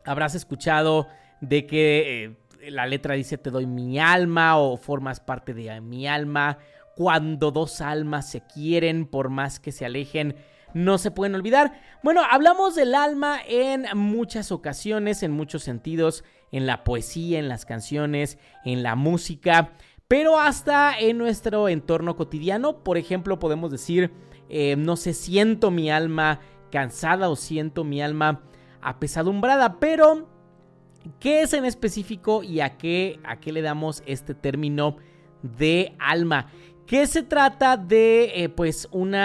Habrás escuchado de que la letra dice te doy mi alma o formas parte de mi alma. Cuando dos almas se quieren, por más que se alejen, no se pueden olvidar. Bueno, hablamos del alma en muchas ocasiones, en muchos sentidos, en la poesía, en las canciones, en la música, pero hasta en nuestro entorno cotidiano. Por ejemplo, podemos decir, no sé, siento mi alma cansada o siento mi alma apesadumbrada, pero ¿qué es en específico y a qué le damos este término de alma? ¿Qué se trata de, pues,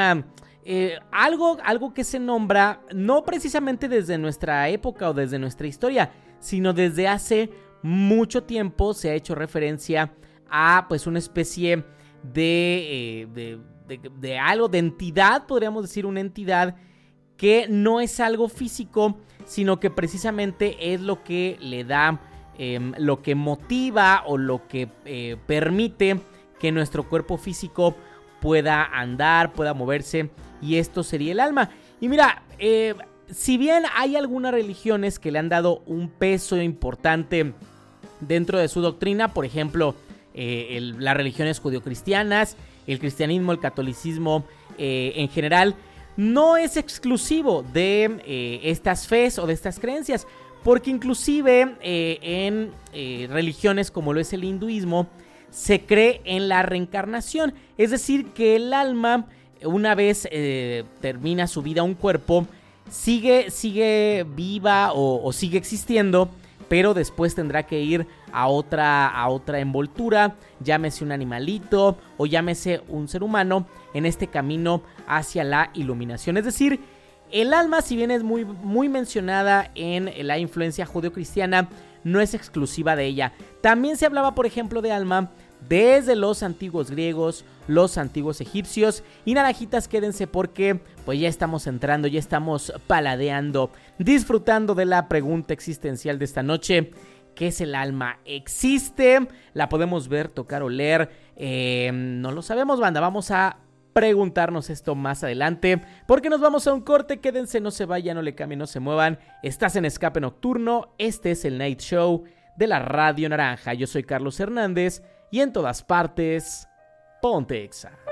algo que se nombra no precisamente desde nuestra época o desde nuestra historia, sino desde hace mucho tiempo se ha hecho referencia a, pues, una especie de algo, de entidad, podríamos decir una entidad que no es algo físico, sino que precisamente es lo que le da, lo que motiva o lo que permite que nuestro cuerpo físico pueda andar, pueda moverse, y esto sería el alma. Y mira, si bien hay algunas religiones que le han dado un peso importante dentro de su doctrina, por ejemplo, las religiones judeocristianas, el cristianismo, el catolicismo en general, no es exclusivo de estas fes o de estas creencias, porque inclusive en religiones como lo es el hinduismo, se cree en la reencarnación, es decir, que el alma, una vez termina su vida un cuerpo, sigue viva o sigue existiendo, pero después tendrá que ir a otra envoltura, llámese un animalito o llámese un ser humano, en este camino hacia la iluminación. Es decir, el alma, si bien es muy, muy mencionada en la influencia judeocristiana, no es exclusiva de ella. También se hablaba, por ejemplo, de alma desde los antiguos griegos, los antiguos egipcios. Y naranjitas, quédense porque pues ya estamos entrando, ya estamos paladeando, disfrutando de la pregunta existencial de esta noche. ¿Qué es el alma? ¿Existe? ¿La podemos ver, tocar, oler? No lo sabemos, banda. Vamos a preguntarnos esto más adelante, porque nos vamos a un corte. Quédense, no se vayan, no le cambien, no se muevan. Estás en Escape Nocturno. Este es el Night Show de la Radio Naranja. Yo soy Carlos Hernández y en todas partes, ponte Exa.